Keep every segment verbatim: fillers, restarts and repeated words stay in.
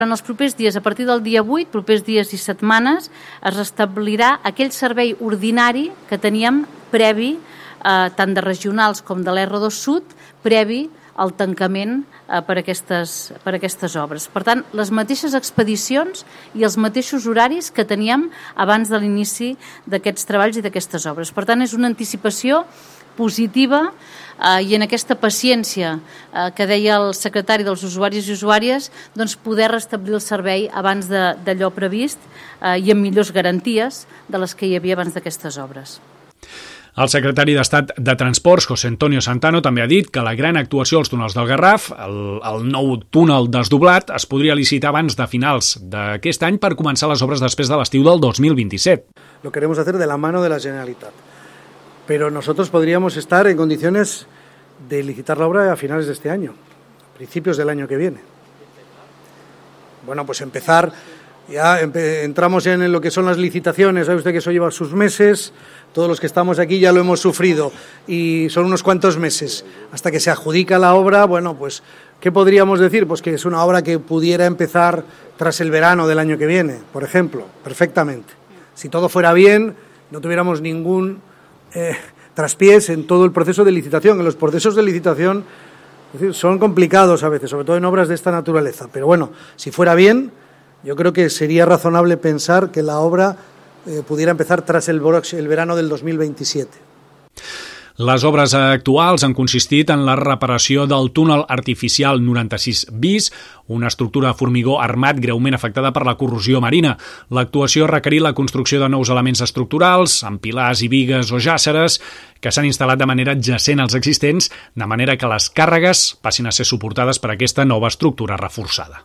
En els propers dies, a partir del dia vuit, propers dies i setmanes, es restablirà aquell servei ordinari que teníem previ, eh, tant de regionals com de l'R dos Sud, previ al tancament eh, per, aquestes, per aquestes obres. Per tant, les mateixes expedicions i els mateixos horaris que teníem abans de l'inici d'aquests treballs i d'aquestes obres. Per tant, és una anticipació positiva eh, i en aquesta paciència eh, que deia el secretari dels usuaris i usuàries, doncs poder restablir el servei abans de, d'allò previst eh, i amb millors garanties de les que hi havia abans d'aquestes obres. El secretari d'Estat de Transports, José Antonio Santano, també ha dit que la gran actuació als túnels del Garraf, el, el nou túnel desdoblat, es podria licitar abans de finals d'aquest any per començar les obres després de l'estiu del dos mil vint-i-set. Lo queremos hacer de la mano de la Generalitat, pero nosotros podríamos estar en condiciones de licitar la obra a finales de este año, a principios del año que viene. Bueno, pues empezar, ya empe- entramos en lo que son las licitaciones, sabe usted que eso lleva sus meses. Todos los que estamos aquí ya lo hemos sufrido y son unos cuantos meses. Hasta que se adjudica la obra, bueno, pues, ¿qué podríamos decir? Pues que es una obra que pudiera empezar tras el verano del año que viene, por ejemplo, perfectamente. Si todo fuera bien, no tuviéramos ningún eh, traspiés en todo el proceso de licitación. En los procesos de licitación es decir, son complicados a veces, sobre todo en obras de esta naturaleza. Pero bueno, si fuera bien, yo creo que sería razonable pensar que la obra Eh, pudiera empezar tras el, el verano del dos mil veintisiete. Les obres actuals han consistit en la reparació del túnel artificial noranta-sis bis, una estructura de formigó armat greument afectada per la corrosió marina. L'actuació requerí la construcció de nous elements estructurals, amb pilars i bigues o jàsseres, que s'han instal·lat de manera adjacent als existents, de manera que les càrregues passin a ser suportades per aquesta nova estructura reforçada.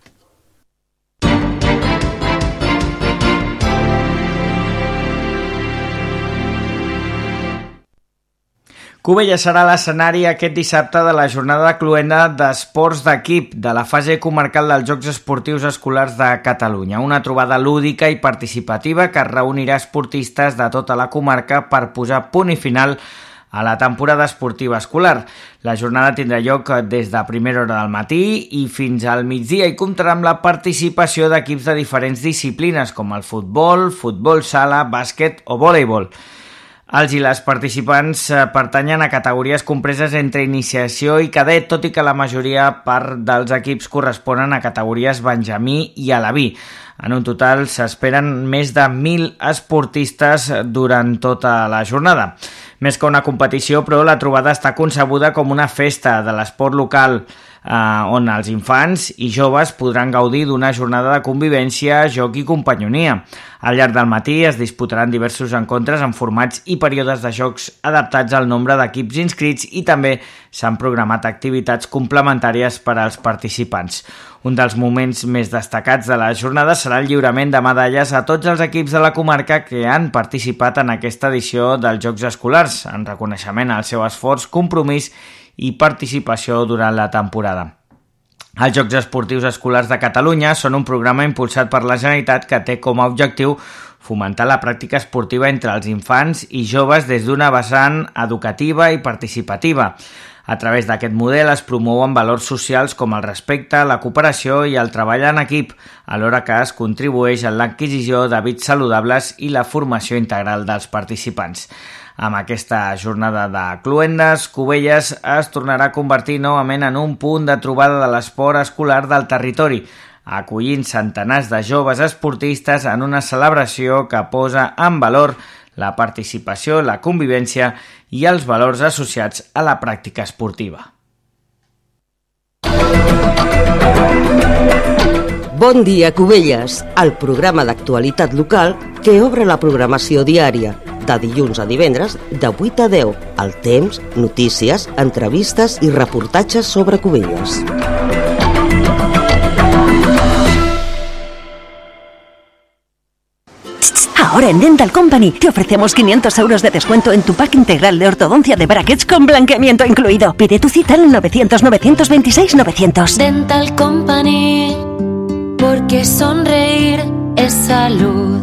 Cubelles serà l'escenari aquest dissabte de la jornada de cloenda d'esports d'equip de la fase comarcal dels Jocs Esportius Escolars de Catalunya. Una trobada lúdica i participativa que reunirà esportistes de tota la comarca per posar punt i final a la temporada esportiva escolar. La jornada tindrà lloc des de primera hora del matí i fins al migdia i comptarà amb la participació d'equips de diferents disciplines com el futbol, futbol sala, bàsquet o voleibol. Els i les participants pertanyen a categories compreses entre iniciació i cadet, tot i que la majoria part dels equips corresponen a categories benjamí i alaví. En un total s'esperen més de mil esportistes durant tota la jornada. Més que una competició, però, la trobada està concebuda com una festa de l'esport local, eh, on els infants i joves podran gaudir d'una jornada de convivència, joc i companyonia. Al llarg del matí es disputaran diversos encontres en formats i períodes de jocs adaptats al nombre d'equips inscrits i també s'han programat activitats complementàries per als participants. Un dels moments més destacats de la jornada serà el lliurament de medalles a tots els equips de la comarca que han participat en aquesta edició dels Jocs Escolars, en reconeixement al seu esforç, compromís i participació durant la temporada. Els Jocs Esportius Escolars de Catalunya són un programa impulsat per la Generalitat que té com a objectiu fomentar la pràctica esportiva entre els infants i joves des d'una vessant educativa i participativa. A través d'aquest model es promouen valors socials com el respecte, la cooperació i el treball en equip, alhora que es contribueix a l'adquisició d'hàbits saludables i la formació integral dels participants. Amb aquesta jornada de cloendes, Cubelles es tornarà a convertir novament en un punt de trobada de l'esport escolar del territori, acollint centenars de joves esportistes en una celebració que posa en valor la participació, la convivència i els valors associats a la pràctica esportiva. Bon dia, Cubelles, el programa d'actualitat local que obre la programació diària, de dilluns a divendres, de vuit a deu, al temps, notícies, entrevistes i reportatges sobre Cubelles. Ahora en Dental Company te ofrecemos quinientos euros de descuento en tu pack integral de ortodoncia de brackets con blanqueamiento incluido. Pide tu cita al novecientos, novecientos veintiséis, novecientos. Dental Company, porque sonreír és salut.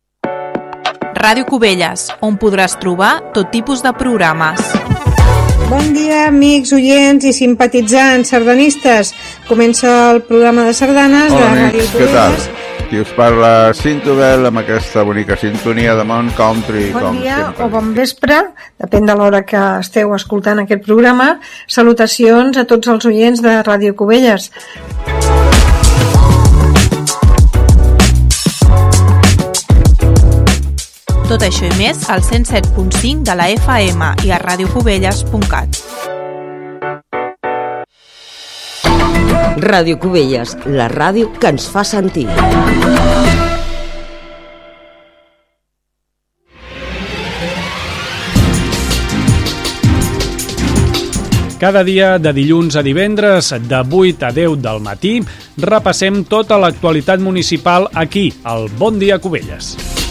Ràdio Cubelles, on podràs trobar tot tipus de programes. Bon dia, amics, oients i simpatitzants sardanistes. Comença el programa de sardanes Hola, de Ràdio amics, què tal? Qui us parla, Cintobel, amb aquesta bonica sintonia de Mont Country. Bon com dia sempre. o bon vespre, depèn de l'hora que esteu escoltant aquest programa. Salutacions a tots els oients de Ràdio Cubelles. Tot això i més al cent set punt cinc de la F M i a radiocubelles punt cat. Ràdio Cubelles, la ràdio que ens fa sentir. Cada dia, de dilluns a divendres, de vuit a deu del matí, repassem tota l'actualitat municipal aquí, al Bon Dia Cubelles.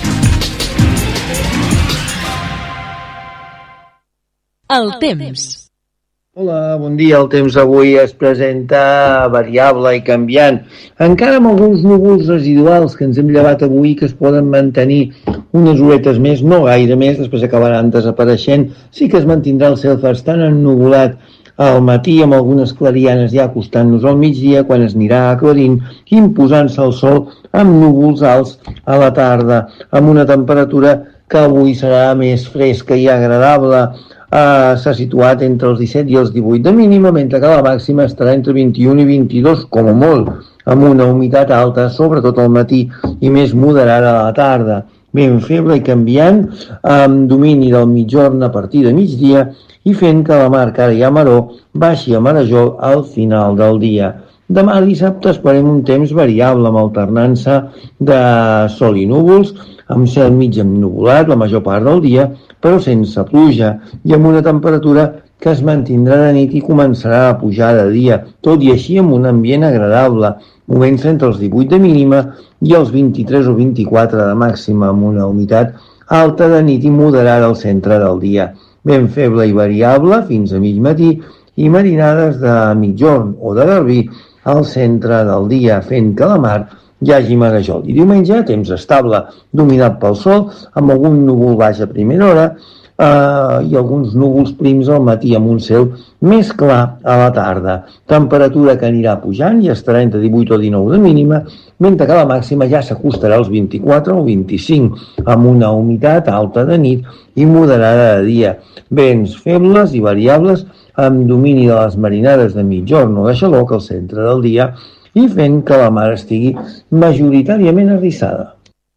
El temps. Hola, bon dia. El temps avui es presenta variable i canviant. Encara amb alguns núvols residuals que ens hem llevat avui que es poden mantenir unes horetes més, no gaire més, després acabaran desapareixent. Sí que es mantindrà el cel bastant ennuvolat al matí amb algunes clarianes ja acostant-nos al migdia quan es anirà aclarint i imposant-se el sol amb núvols alts a la tarda amb una temperatura que avui serà més fresca i agradable. Uh, s'ha situat entre els disset i els divuit de mínima, mentre que la màxima estarà entre vint-i-un i vint-i-dos, com a molt, amb una humitat alta, sobretot al matí, i més moderada a la tarda. Ben feble i canviant, amb domini del mitjorn a partir de migdia, i fent que la mar Cara i Amaró baixi a Marajol al final del dia. Demà dissabte esperem un temps variable amb alternança de sol i núvols, amb cel mig ennuvolat la major part del dia, però sense pluja i amb una temperatura que es mantindrà de nit i començarà a pujar de dia, tot i així amb un ambient agradable, movent-se entre els divuit de mínima i els vint-i-tres o vint-i-quatre de màxima, amb una humitat alta de nit i moderada al centre del dia. Ben feble i variable fins a mig matí i marinades de mitjorn o de garbí al centre del dia, fent que la mar hi hagi marejol. I diumenge, temps estable, dominat pel sol, amb algun núvol baix a primera hora eh, i alguns núvols prims al matí amb un cel més clar a la tarda. Temperatura que anirà pujant i estarà entre divuit o dinou de mínima, mentre que la màxima ja s'acostarà als vint-i-quatre o vint-i-cinc, amb una humitat alta de nit i moderada de dia. Vents febles i variables amb domini de les marinades de mitjorn o de xaloc al centre del dia, i fent que la mar estigui majoritàriament arrissada.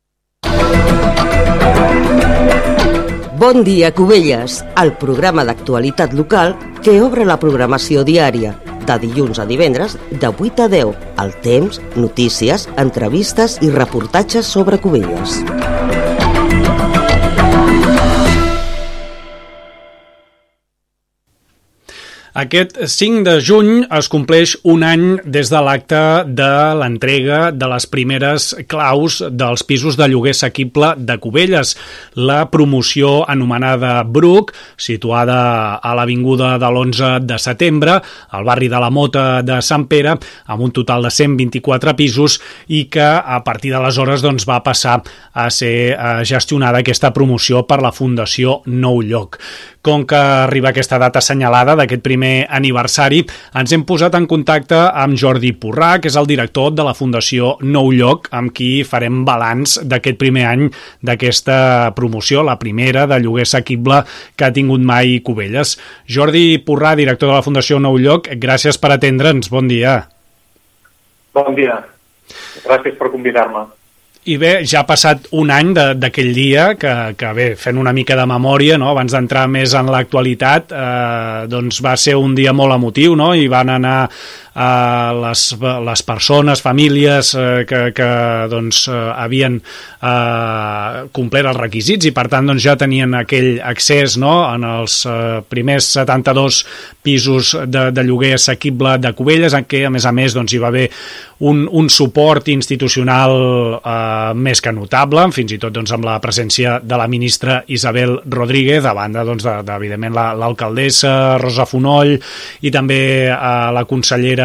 Bon dia, Cubelles, el programa d'actualitat local que obre la programació diària, de dilluns a divendres, de vuit a deu, el temps, notícies, entrevistes i reportatges sobre Cubelles. Aquest cinc de juny es compleix un any des de l'acte de l'entrega de les primeres claus dels pisos de lloguer assequible de Cubelles. La promoció anomenada Bruc, situada a l'avinguda de l'onze de setembre, al barri de la Mota de Sant Pere, amb un total de cent vint-i-quatre pisos i que a partir d'aleshores doncs, va passar a ser eh, gestionada aquesta promoció per la Fundació Nou Lloc. Com que arriba aquesta data assenyalada d'aquest primer aniversari, ens hem posat en contacte amb Jordi Porrà, que és el director de la Fundació Nou Lloc, amb qui farem balanç d'aquest primer any d'aquesta promoció, la primera de lloguer assequible que ha tingut mai Cubelles. Jordi Porrà, director de la Fundació Nou Lloc, gràcies per atendre'ns. Bon dia. Bon dia. Gràcies per convidar-me. I bé, ja ha passat un any d'aquell dia, que, que bé, fent una mica de memòria, no? Abans d'entrar més en l'actualitat, eh, doncs va ser un dia molt emotiu, no? I van anar eh, les, les persones, famílies eh, que, que doncs, eh, havien eh, complert els requisits i per tant doncs, ja tenien aquell accés, no? En els eh, primers setanta-dos pisos de, de lloguer assequible de Cubelles, en què a més a més doncs, hi va haver un, un suport institucional eh, més que notable, fins i tot doncs, amb la presència de la ministra Isabel Rodríguez, a banda doncs, de, de, evidentment la, l'alcaldessa Rosa Fonoll i també eh, la consellera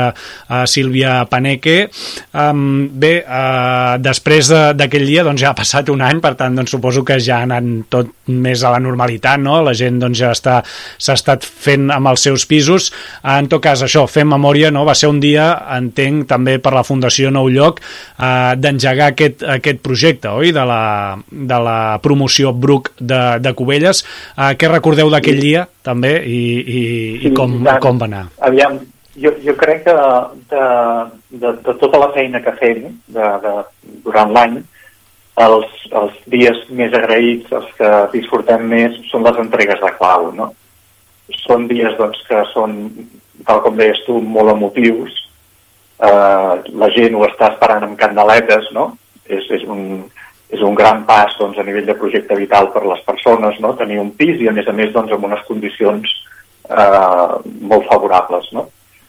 deia uh, Sílvia Paneque. Um, bé, uh, després d'aquell dia doncs, ja ha passat un any, per tant doncs, suposo que ja ha anat tot més a la normalitat, no? La gent doncs, ja està, s'ha estat fent amb els seus pisos. En tot cas, això, fem memòria, no? Va ser un dia, entenc, també per la Fundació Nou Lloc, uh, d'engegar aquest, aquest projecte, oi? De la, de la promoció Bruc de, de Cubelles. Uh, què recordeu d'aquell dia, també, i, i, i com, sí, com va anar? Aviam, jo, jo crec que de, de, de tota la feina que fem de, de, durant l'any, els, els dies més agraïts, els que disfrutem més, són les entregues de clau, no? Són dies doncs, que són, tal com deies tu, molt emotius. Uh, la gent ho està esperant amb candeletes, no? És, és un... és un gran pas doncs, a nivell de projecte vital per les persones, no? Tenir un pis i, a més a més, doncs, amb unes condicions eh, molt favorables. No?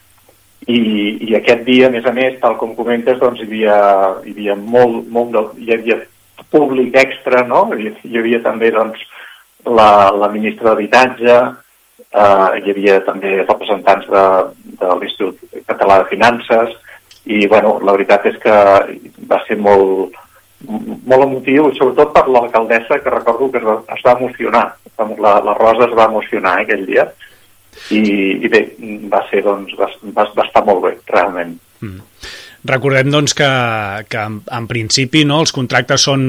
I, I aquest dia, a més a més, tal com comentes, doncs, hi havia, hi havia molt, molt de, hi havia públic extra, no? Hi, hi havia també doncs, la, la ministra d'Habitatge, eh, hi havia també representants de, de l'Institut Català de Finances, i bueno, la veritat és que va ser molt molt emotiu, i sobretot per l'alcaldessa, que recordo que es va, es va emocionar. La, la Rosa es va emocionar eh, aquell dia, i, i bé, va ser, doncs, va, va, va estar molt bé, realment. Mm. Recordem, doncs, que, que en, en principi, no, els contractes són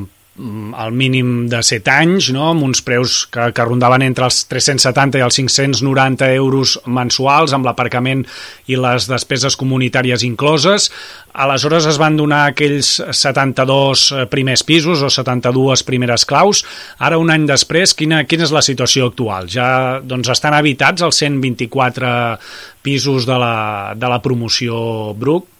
al mínim de set anys, no? Amb uns preus que, que rondaven entre els tres-cents setanta i els cinc-cents noranta euros mensuals, amb l'aparcament i les despeses comunitàries incloses. Aleshores es van donar aquells setanta-dos primers pisos o setanta-dues primeres claus. Ara, un any després, quina, quina és la situació actual? Ja doncs, estan habitats els cent vint-i-quatre pisos de la, de la promoció Bruc?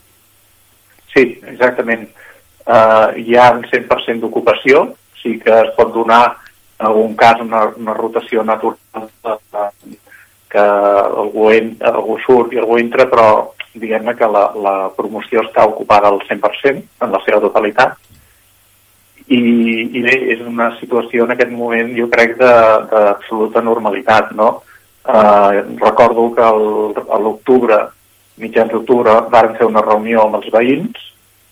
Sí, exactament. Uh, hi ha un cent per cent d'ocupació, sí que es pot donar en algun cas una, una rotació natural uh, que algú, en, algú surt i algú entra, però diguem-ne que la, la promoció està ocupada al cent per cent en la seva totalitat. I, i bé, és una situació en aquest moment, jo crec, d'absoluta normalitat, no? Uh, recordo que el, a l'octubre, mitjans d'octubre, vàrem fer una reunió amb els veïns.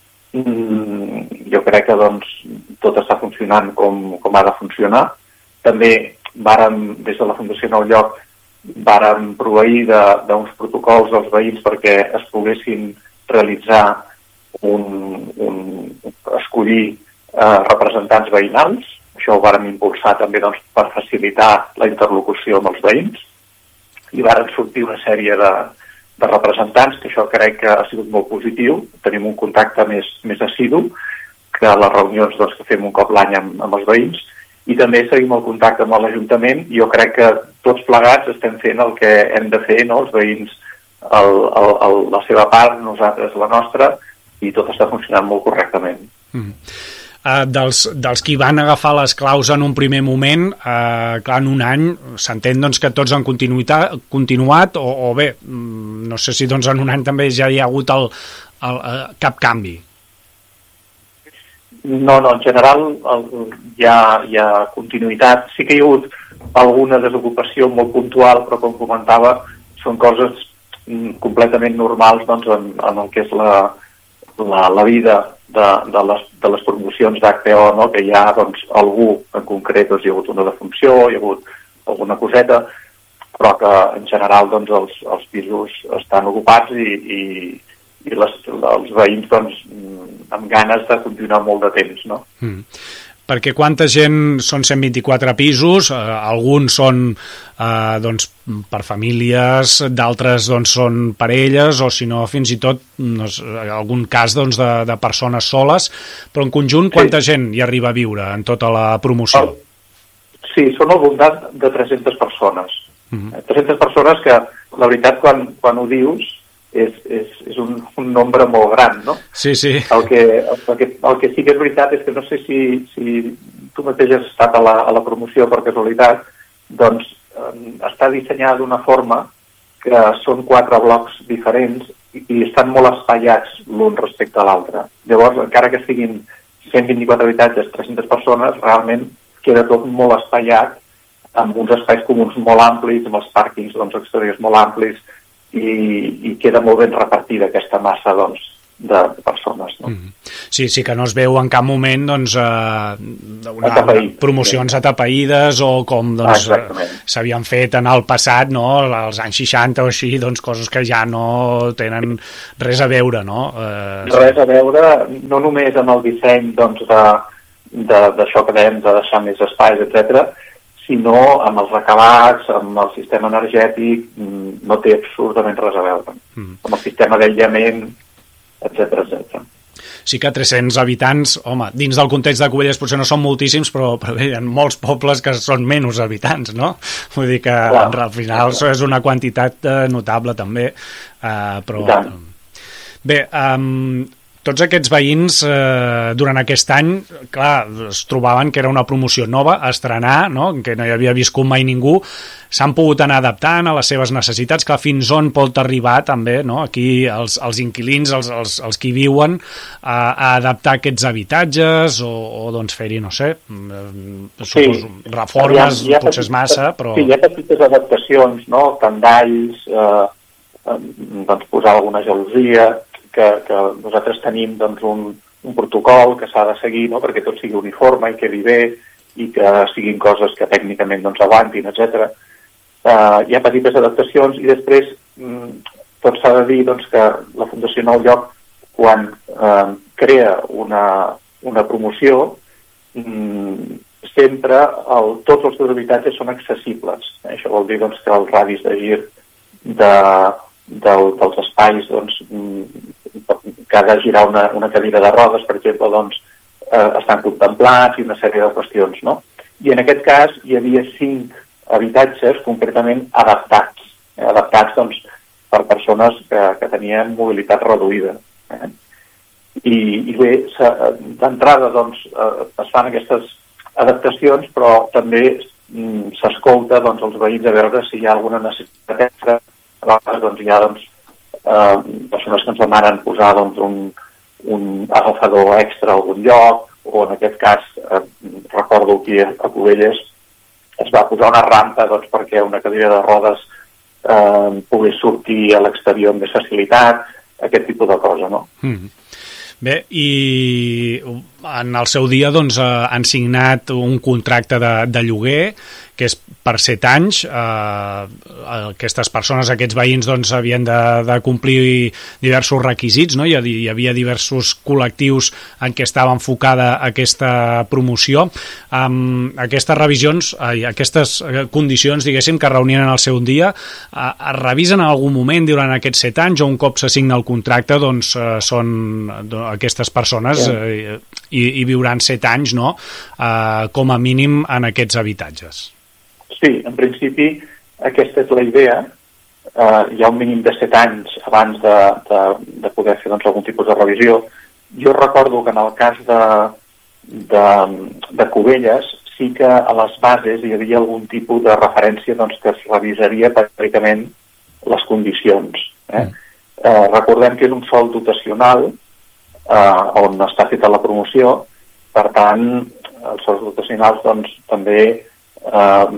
Mm, jo crec que doncs, tot està funcionant com, com ha de funcionar. També vàrem, des de la Fundació Nou Lloc, vàrem proveir d'uns protocols als veïns perquè es poguessin realitzar un, un escollir eh, representants veïnals. Això ho vàrem impulsar també doncs, per facilitar la interlocució amb els veïns, i vàrem sortir una sèrie de de representants, que això crec que ha sigut molt positiu. Tenim un contacte més, més assidu que les reunions doncs, que fem un cop l'any amb, amb els veïns, i també seguim el contacte amb l'Ajuntament. Jo crec que tots plegats estem fent el que hem de fer, no? Els veïns el, el, el, la seva part, nosaltres la nostra, i tot està funcionant molt correctament. Mm. Uh, dels, dels qui van agafar les claus en un primer moment, uh, clar, en un any s'entén doncs, que tots han continuat, continuat o, o bé, no sé si doncs, en un any també ja hi ha hagut el, el, el, cap canvi. No, no, en general el, hi, ha, hi ha continuïtat. Sí que hi ha hagut alguna desocupació molt puntual, però com comentava, són coses completament normals doncs, en, en el que és la, la, la vida de, de, les, de les promocions d'H P O, no? Que hi ha doncs, algú en concret, doncs, hi ha hagut una defunció, hi ha hagut alguna coseta, però que en general doncs, els, els pisos estan ocupats i, i, i les, els veïns doncs, amb ganes de continuar molt de temps. No? Mm. Perquè quanta gent són cent vint-i-quatre pisos, eh, alguns són eh, doncs, per famílies, d'altres doncs, són parelles, o si no, fins i tot no, algun cas doncs, de, de persones soles, però en conjunt quanta sí. gent hi arriba a viure en tota la promoció? Sí, són al voltant de tres-centes persones. Mm-hmm. tres-centes persones que, la veritat, quan, quan ho dius, és, és, és un, un nombre molt gran, no? Sí, sí. El que, el, que, el que sí que és veritat és que no sé si, si tu mateix has estat a la, a la promoció per casualitat, doncs eh, està dissenyada d'una forma que són quatre blocs diferents i, i estan molt espaiats l'un respecte a l'altre. Llavors, encara que siguin cent vint-i-quatre habitatges, tres-centes persones, realment queda tot molt espaiat, amb uns espais comuns molt amplis, amb els pàrquings doncs, exteriors molt amplis, i, i queda molt ben repartida aquesta massa, doncs, de persones. No? Mm. Sí, sí que no es veu en cap moment doncs, eh, una, Atapeït, promocions sí. atapeïdes o com doncs, ah, s'havien fet en el passat, no? als anys seixanta o així, doncs, coses que ja no tenen res a veure. No? Eh, res a veure, no només amb el disseny doncs, de, d'això que dèiem, de deixar més espais, etcètera, sinó amb els acabats, amb el sistema energètic, no té absolutament res a veure. Mm. Amb el sistema d'aïllament, etcètera, etcètera. Sí que tres-cents habitants, home, dins del context de Cubelles potser no són moltíssims, però, però bé, hi ha molts pobles que són menys habitants, no? Vull dir que clar, al final clar. És una quantitat eh, notable també, eh, però... Bé, um, tots aquests veïns eh, durant aquest any, clar, es trobaven que era una promoció nova, a estrenar, no? Que no hi havia viscut mai ningú, s'han pogut anar adaptant a les seves necessitats, que fins on pot arribar també, no? Aquí els, els inquilins, els, els, els que hi viuen, a, a adaptar aquests habitatges o, o doncs fer-hi, no sé, sí. reformes, hi ha, hi ha potser és massa, però... Sí, hi ha petites adaptacions, no? Tendalls, eh, doncs posar alguna gelosia... Que, que nosaltres tenim doncs, un, un protocol que s'ha de seguir, no? Perquè tot sigui uniforme i quedi bé i que siguin coses que tècnicament doncs, aguantin, etcètera. Uh, hi ha petites adaptacions i després mm, tot s'ha de dir doncs, que la Fundació Nou Lloc, quan uh, crea una, una promoció, mm, sempre el, tots els seus habitatges són accessibles. Això vol dir doncs, que el radis de gir de, del, dels espais doncs, que ha de girar una, una cadira de rodes, per exemple, doncs, eh, estan contemplats i una sèrie de qüestions, no? I en aquest cas hi havia cinc habitatges concretament adaptats, eh, adaptats doncs, per persones que, que tenien mobilitat reduïda. Eh? I, i bé, d'entrada doncs, eh, es fan aquestes adaptacions, però també mm, s'escolta doncs, els veïns a veure si hi ha alguna necessitat extra. A vegades doncs, hi ha doncs, Uh, persones que ens demanen posar doncs, un, un agafador extra a algun lloc, o en aquest cas, uh, recordo aquí a, a Cubelles, es va posar una rampa doncs, perquè una cadira de rodes uh, pogués sortir a l'exterior amb més facilitat, aquest tipus de cosa, no? Mm. Bé, i en el seu dia doncs, han signat un contracte de, de lloguer que és per set anys. Eh, aquestes persones, aquests veïns, doncs, havien de, de complir diversos requisits, no? Hi, hi havia diversos col·lectius en què estava enfocada aquesta promoció. Um, aquestes revisions, eh, aquestes condicions, diguéssim, que reunien en el seu dia, eh, es revisen en algun moment durant aquests set anys o un cop s'assigna el contracte, doncs, eh, són doncs, aquestes persones eh, i, i viuran set anys, no? Eh, com a mínim en aquests habitatges. Sí, en principi aquesta és la idea. Uh, hi ha un mínim de set anys abans de, de, de poder fer doncs, algun tipus de revisió. Jo recordo que en el cas de, de, de Cubelles sí que a les bases hi havia algun tipus de referència doncs, que es revisaria pràcticament les condicions. Eh? Mm. Uh, recordem que és un sòl dotacional uh, on està feta la promoció, per tant els sòls dotacionals doncs, també Uh,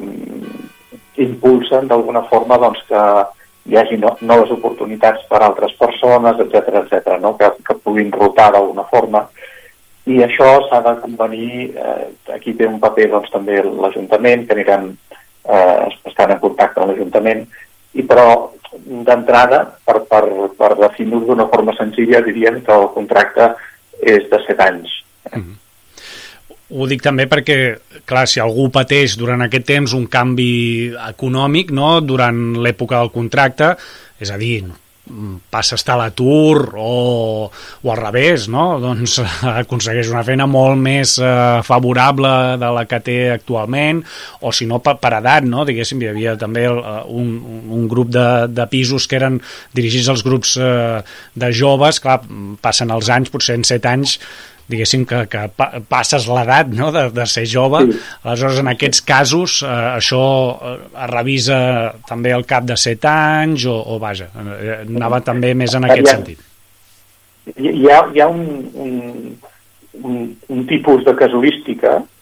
impulsen d'alguna forma doncs, que hi hagi no, noves oportunitats per a altres persones, etcètera, etcètera, no? que, que puguin rotar d'alguna forma. I això s'ha de convenir, eh, aquí té un paper doncs, també l'Ajuntament, que anirem eh, estan en contacte amb l'Ajuntament, i però d'entrada, per, per, per definir-ho d'una forma senzilla, diríem que el contracte és de set anys. Mm-hmm. Ho dic també perquè, clar, si algú pateix durant aquest temps un canvi econòmic, no?, durant l'època del contracte, és a dir, passa a estar a l'atur o, o al revés, no?, doncs aconsegueix una feina molt més eh, favorable de la que té actualment, o si no per, per edat, no?, diguéssim, hi havia també un, un grup de, de pisos que eren dirigits als grups eh, de joves, clar, passen els anys, potser en set anys, diguéssim que, que passes l'edat, no?, de, de ser jove. Sí. Aleshores, en aquests casos, eh, això es revisa també al cap de set anys o, o vaja, anava també més en aquest hi ha, sentit. Hi ha, hi ha un, un, un, un tipus de casuística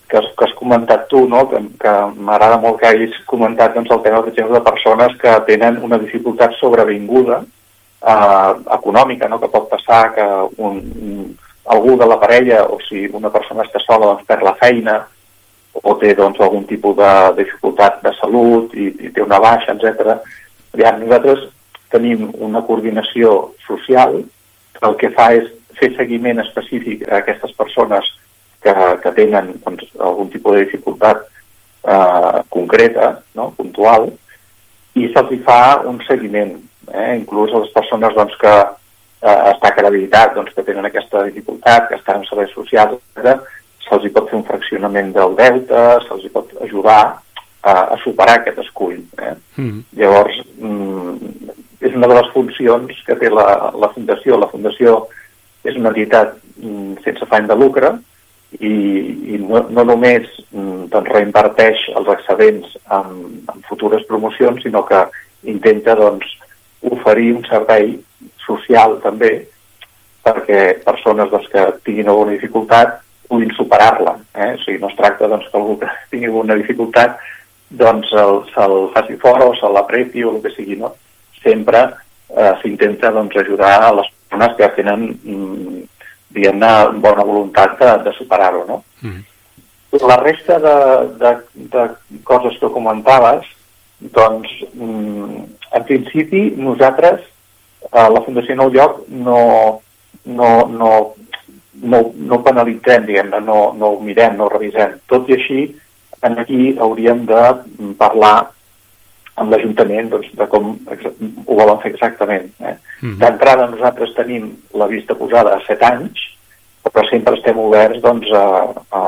que has, que has comentat tu, no? que, que m'agrada molt que hagis comentat doncs, el tema, per exemple, de persones que tenen una dificultat sobrevinguda eh, econòmica, no? que pot passar que un, un, algú de la parella, o si una persona està sola, doncs perd la feina, o té doncs, algun tipus de dificultat de salut i, i té una baixa, etcètera. Ja, nosaltres tenim una coordinació social que el que fa és fer seguiment específic a aquestes persones que, que tenen doncs, algun tipus de dificultat eh, concreta, no? puntual, i se'ls fa un seguiment. Eh? Inclús a les persones doncs, que eh, està acreditat doncs, que tenen aquesta dificultat, que estan en serveis socials, etcètera, se'ls hi pot fer un fraccionament del deute, se'ls hi pot ajudar a, a superar aquest escull. Eh? Mm. Llavors, mm, és una de les funcions que té la, la Fundació. La Fundació és una entitat mm, sense afany de lucre i, i no, no només mm, doncs, reinverteix els excedents en, en futures promocions, sinó que intenta doncs, oferir un servei social també perquè persones doncs, que tinguin alguna dificultat puguin superar-la. Eh? O sigui, no es tracta doncs, que algú que tingui alguna dificultat doncs se'l se faci fora o se l'apreti o el que sigui. No? Sempre eh, s'intenta doncs, ajudar a les persones que tenen mm, diguem-ne, bona voluntat de, de superar-ho. No? Mm. La resta de, de, de coses que comentaves, doncs, mm, en principi nosaltres, a la Fundació Nou Lloc, no, no, no No, no penalitzem, diguem-ne, no, no ho mirem, no ho revisem. Tot i així, aquí hauríem de parlar amb l'Ajuntament doncs, de com ho volen fer exactament. Eh? Mm-hmm. D'entrada nosaltres tenim la vista posada a set anys, però sempre estem oberts doncs, a, a,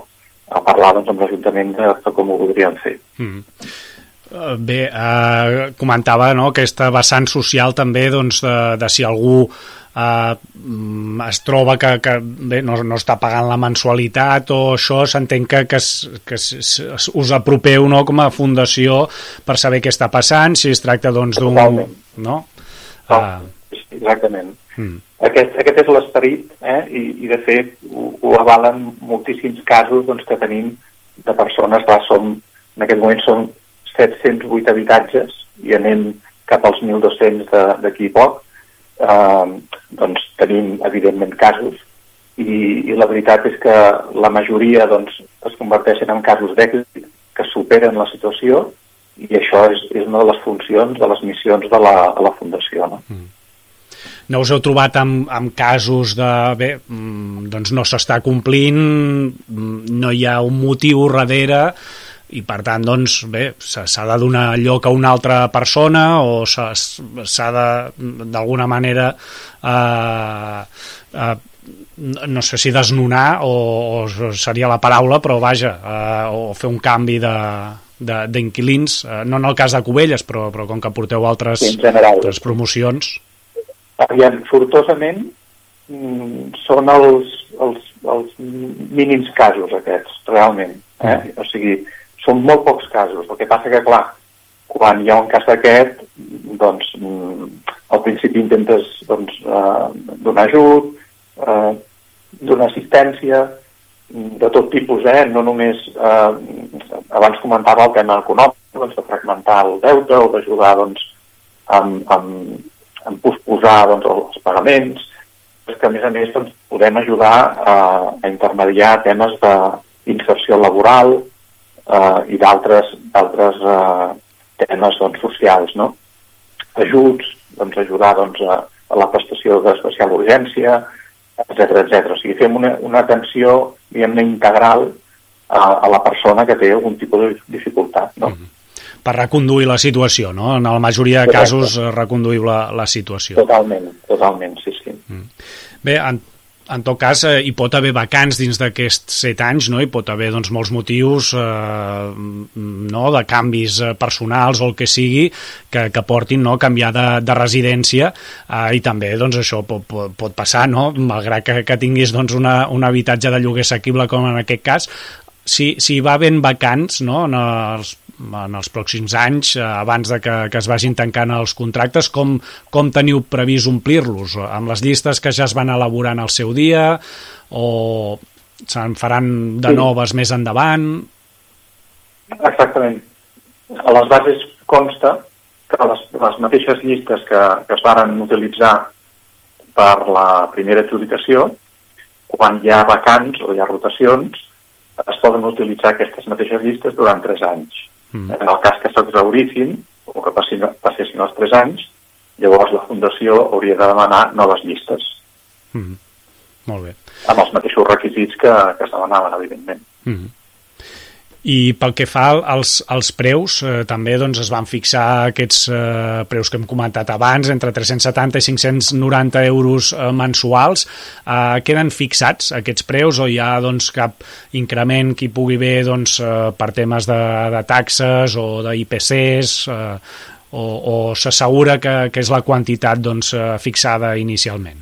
a parlar doncs, amb l'Ajuntament de, de com ho voldríem fer. Mm-hmm. Bé, eh, comentava no, aquesta vessant social també doncs, de, de si algú eh, es troba que, que bé, no, no està pagant la mensualitat o això, s'entén que, que, es, que es, es, us apropeu no, com a fundació per saber què està passant, si es tracta doncs d'un... No? Uh... Exactament. Mm. Aquest, aquest és l'esperit eh? I, i de fet ho, ho avalen moltíssims casos doncs, que tenim de persones, clar, som, en aquest moment són set-cents vuit habitatges i anem cap als mil dos-cents d'aquí poc, eh, doncs tenim evidentment casos i, i la veritat és que la majoria doncs, es converteixen en casos d'èxit que superen la situació i això és, és una de les funcions, de les missions de la, de la Fundació. No? Mm. No us heu trobat amb, amb casos de, bé, doncs no s'està complint, no hi ha un motiu darrere i per tant, doncs, bé, s'ha de donar lloc a una altra persona o s'ha de, d'alguna manera, eh, eh, no sé si desnonar o, o seria la paraula, però vaja, eh, o fer un canvi de d'inquilins, eh, no en el cas de Cubelles, però, però com que porteu altres, sí, altres promocions. Aviam, sortosament són els, els, els mínims casos aquests, realment. Eh? Mm. O sigui, són molt pocs casos. El que passa que, clar, quan hi ha un cas d'aquest, doncs, al principi intentes doncs, eh, donar ajut, eh, donar assistència, de tot tipus, eh? No només, eh, abans comentava el tema econòmic, doncs, de fragmentar el deute o d'ajudar doncs, amb, amb, amb posposar doncs, els pagaments, és que a més a més doncs, podem ajudar a, a intermediar temes d'inserció laboral, Uh, i d'altres uh, temes doncs, socials, no? Ajuts, doncs, ajudar doncs, a, a la prestació d'especial urgència, etcètera, etcètera. O sigui, fem una, una atenció, diguem-ne, integral a, a la persona que té algun tipus de dificultat, no? Mm-hmm. Per reconduir la situació, no? En la majoria de Correcte. Casos reconduir la, la situació. Totalment, totalment, sí, sí. Mm. Bé, en En tot cas, eh, hi pot haver vacants dins d'aquests set anys, no? Hi pot haver doncs, molts motius eh, no? de canvis personals o el que sigui que, que portin no? a canviar de, de residència eh, i també doncs, això pot, pot, pot passar, no? Malgrat que, que tinguis doncs, una, un habitatge de lloguer assequible com en aquest cas, si, si hi va havent vacants no? en els en els pròxims anys, abans de que, que es vagin tancant els contractes, com, com teniu previst omplir-los? Amb les llistes que ja es van elaborar en el seu dia o, se'n faran de sí. noves més endavant? Exactament. A les bases consta que les, les mateixes llistes que, que es varen utilitzar per la primera adjudicació, quan hi ha vacants o hi ha rotacions, es poden utilitzar aquestes mateixes llistes durant tres anys. Mm. En el cas que s'exhaurissin o que passin, passessin els tres anys, llavors la Fundació hauria de demanar noves llistes. Mm. Molt bé. Amb els mateixos requisits que, que es demanaven, evidentment. Mm. I pel que fa als, als preus, eh, també doncs, es van fixar aquests eh, preus que hem comentat abans, entre tres-cents setanta i cinc-cents noranta euros eh, mensuals. Eh, queden fixats aquests preus o hi ha doncs, cap increment que hi pugui haver doncs, eh, per temes de, de taxes o d'I P Cs eh, o, o s'assegura que, que és la quantitat doncs, eh, fixada inicialment?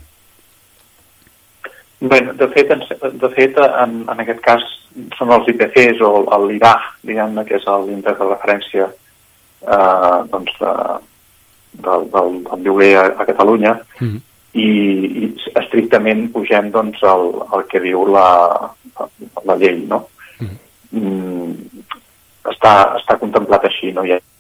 Bé, de fet, de fet en, en aquest cas són els I P Cs o l'I R A H, diguem-ne, que és l'índex de referència eh, doncs, de, del, del, del lloguer a, a Catalunya, mm. i, i estrictament pugem doncs, el, el que diu la, la llei, no? Mm. Mm, està, està contemplat així, no hi ha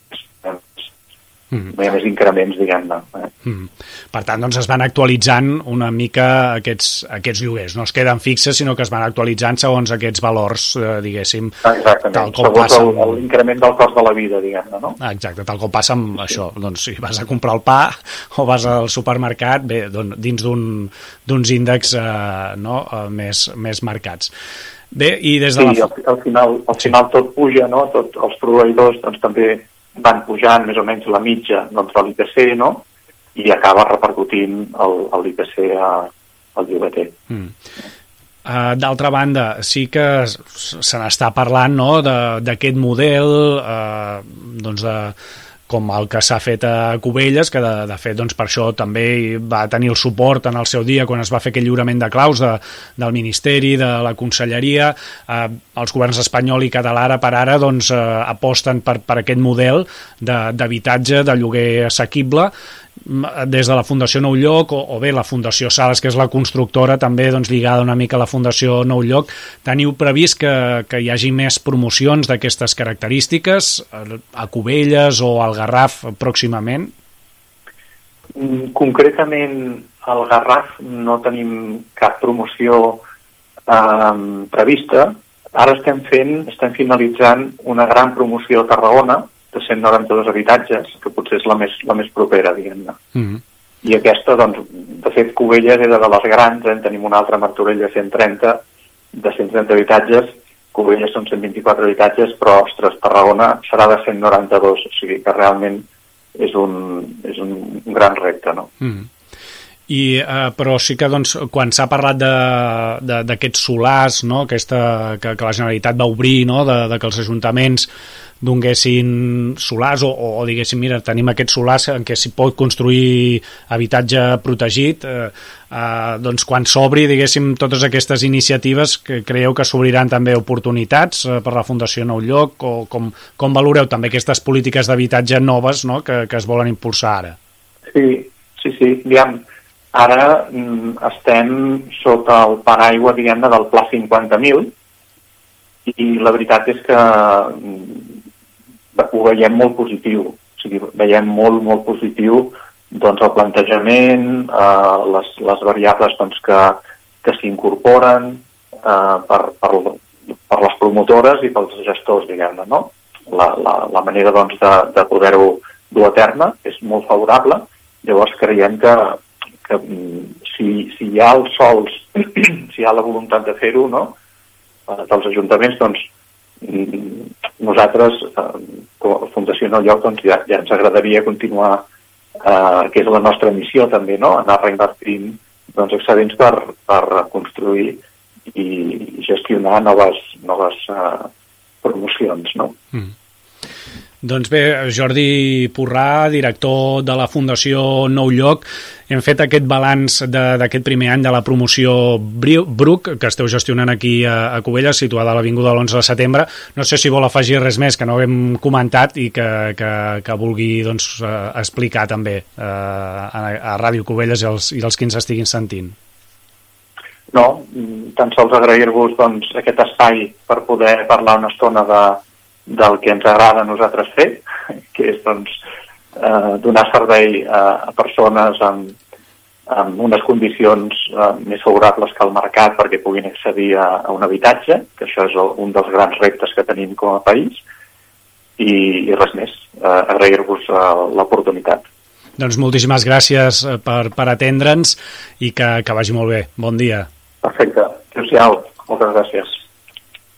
Mm. no hi ha més increments, diguem-ne. Eh? Mm. Per tant, doncs es van actualitzant una mica aquests, aquests lloguers. No es queden fixes, sinó que es van actualitzant segons aquests valors, eh, diguéssim. Exactament, tal com segons passa amb... l'increment del cost de la vida, diguem-ne, no? Exacte, tal com passa amb sí. això. Doncs si vas a comprar el pa o vas al supermercat, bé, doncs, dins d'uns índexs eh, no, eh, més, més marcats. Bé, i des de sí, la... al, al final, al final sí. tot puja, no? Tot, els proveïdors doncs, també van pujant més o menys la mitja doncs, de l'I P C, no? I acaba repercutint l'I P C al llogater. Mm. Uh, D'altra banda, sí que se n'està parlant no? d'aquest model uh, doncs de com el que s'ha fet a Cubelles, que de, de fet doncs, per això també va tenir el suport en el seu dia quan es va fer aquell lliurament de claus de, del Ministeri, de la Conselleria. Eh, els governs espanyol i català ara per ara doncs, eh, aposten per, per aquest model d'habitatge, de, de lloguer assequible, des de la Fundació Nou Lloc o, o bé la Fundació Sales, que és la constructora també doncs, lligada una mica a la Fundació Nou Lloc. Teniu previst que, que hi hagi més promocions d'aquestes característiques a Cubelles o al Garraf pròximament? Concretament al Garraf no tenim cap promoció eh, prevista. Ara estem fent, estem finalitzant una gran promoció a Tarragona de cent noranta-dos habitatges, que potser és la més, la més propera, diguem-ne. Mm-hmm. I aquesta, doncs, de fet, Cubelles era de les grans, en tenim una altra Martorell de cent trenta, de cent trenta habitatges, Cubelles són cent vint-i-quatre habitatges, però, ostres, Tarragona serà de cent noranta-dos, o sigui que realment és un, és un, un gran repte, no? Mm-hmm. I, eh, però sí que doncs, quan s'ha parlat d'aquests solars, no? Aquesta, que, que la Generalitat va obrir, no? de, de que els ajuntaments donguessin solars o, o diguéssim, mira, tenim aquests solars en què s'hi pot construir habitatge protegit, eh, eh, doncs quan s'obri, diguéssim, totes aquestes iniciatives, que creieu que s'obriran també oportunitats eh, per la Fundació Nou Lloc, o com, com valoreu també aquestes polítiques d'habitatge noves, no? que, que es volen impulsar ara? Sí, sí, sí, diguem, ara mm, estem sota el paraigua, diguem-ne, del Pla cinquanta mil, i la veritat és que mm, ho veiem molt positiu, o sigui, veiem molt, molt positiu doncs, el plantejament, eh, les, les variables doncs, que, que s'incorporen eh, per, per, per les promotores i pels gestors, diguem-ne, no? La, la, la manera doncs, de, de poder-ho dur a terme és molt favorable. Llavors creiem que, que si, si hi ha els sols, si hi ha la voluntat de fer-ho, no? eh, dels ajuntaments, doncs nosaltres, eh, com a Fundació Nou Lloc, doncs ja, ja ens agradaria continuar, eh, que és la nostra missió també, no? Anar reinvertint doncs, excedents per, per construir i gestionar noves, noves eh, promocions, no? Mm. Doncs bé, Jordi Porrà, director de la Fundació Nou Lloc, hem fet aquest balanç d'aquest primer any de la promoció Bruc, que esteu gestionant aquí a, a Cubelles, situada a l'Avinguda de l'onze de setembre. No sé si vol afegir res més que no hem comentat i que, que, que vulgui doncs, explicar també eh, a, a Ràdio Cubelles i els, i els que ens estiguin sentint. No, tan sols agrair-vos doncs, aquest espai per poder parlar una estona de, del que ens agrada a nosaltres fer, que és doncs, eh, donar servei a, a persones amb, amb unes condicions eh, més favorables que el mercat perquè puguin accedir a, a un habitatge, que això és el, un dels grans reptes que tenim com a país, i, i res més, eh, agrair-vos eh, l'oportunitat. Doncs moltíssimes gràcies per, per atendre'ns i que, que vagi molt bé. Bon dia. Perfecte. Adéu-siau. Moltes gràcies.